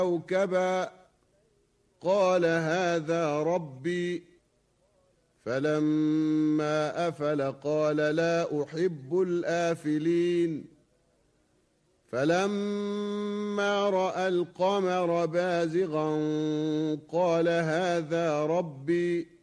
كوكبا قال هذا ربي فلما أفل قال لا أحب الآفلين فلما رأى القمر بازغا قال هذا ربي